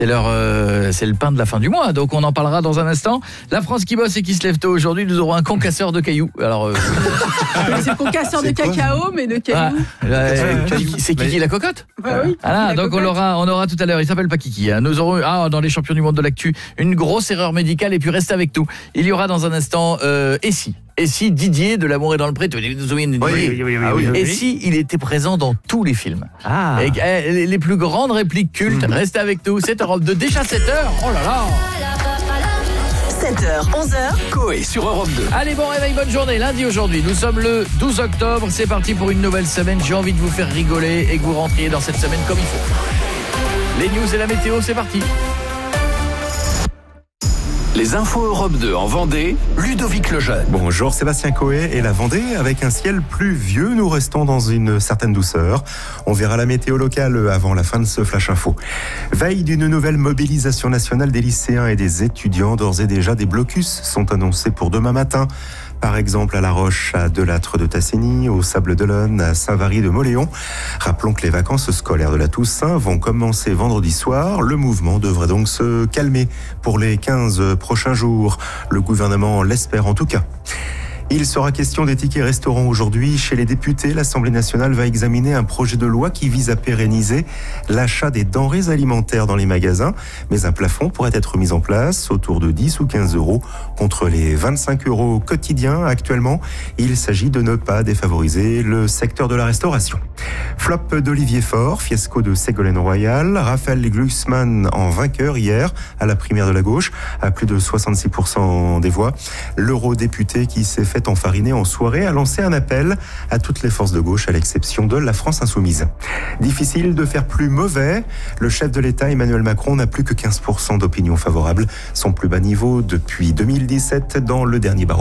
C'est le pain de la fin du mois, donc on en parlera dans un instant. La France qui bosse et qui se lève tôt aujourd'hui, nous aurons un concasseur de cailloux. Alors, c'est concasseur de cacao, mais de cailloux. C'est Kiki la cocotte. Oui. Voilà, donc on aura tout à l'heure. Il s'appelle pas Kiki. Nous aurons dans les champions du monde de l'actu une grosse erreur médicale et puis restez avec nous. Il y aura dans un instant et si Didier de L'amour est dans le pré, tu vous souviens de Didier ? Oui. Et si il était présent dans tous les films. Et les plus grandes répliques cultes. Restez avec nous. C'est Europe 2 déjà 7h. Oh là là. 7h, 11h. Coé sur Europe 2. Allez, bon réveil, bonne journée. Lundi aujourd'hui, nous sommes le 12 octobre. C'est parti pour une nouvelle semaine. J'ai envie de vous faire rigoler et que vous rentriez dans cette semaine comme il faut. Les news et la météo, c'est parti. Les infos Europe 2 en Vendée, Ludovic Lejeune. Bonjour Sébastien Coé et la Vendée. Avec un ciel pluvieux, nous restons dans une certaine douceur. On verra la météo locale avant la fin de ce Flash Info. Veille d'une nouvelle mobilisation nationale des lycéens et des étudiants, d'ores et déjà des blocus sont annoncés pour demain matin. Par exemple à La Roche, à Delattre de Tassigny, au Sable d'Olonne, à Saint-Vary de Mauléon. Rappelons que les vacances scolaires de la Toussaint vont commencer vendredi soir. Le mouvement devrait donc se calmer pour les 15 prochains jours. Le gouvernement l'espère en tout cas. Il sera question des tickets restaurants aujourd'hui. Chez les députés, l'Assemblée nationale va examiner un projet de loi qui vise à pérenniser l'achat des denrées alimentaires dans les magasins. Mais un plafond pourrait être mis en place autour de 10 ou 15 euros contre les 25 euros quotidiens actuellement. Il s'agit de ne pas défavoriser le secteur de la restauration. Flop d'Olivier Faure, fiasco de Ségolène Royal. Raphaël Glucksmann en vainqueur hier à la primaire de la gauche, à plus de 66% des voix. L'eurodéputé qui s'est fait enfariné en soirée a lancé un appel à toutes les forces de gauche à l'exception de la France insoumise. Difficile de faire plus mauvais. Le chef de l'État Emmanuel Macron n'a plus que 15% d'opinion favorable, son plus bas niveau depuis 2017 dans le dernier baromètre.